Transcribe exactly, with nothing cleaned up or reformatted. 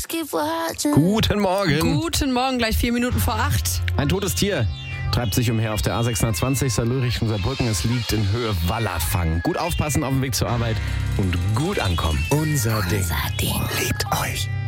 Guten Morgen. Guten Morgen, gleich vier Minuten vor acht. Ein totes Tier treibt sich umher auf der A sechshundertzwanzig Saarlouis Richtung Saarbrücken. Es liegt in Höhe Wallerfang. Gut aufpassen auf dem Weg zur Arbeit und gut ankommen. Unser Ding. Unser Ding. Liebt euch.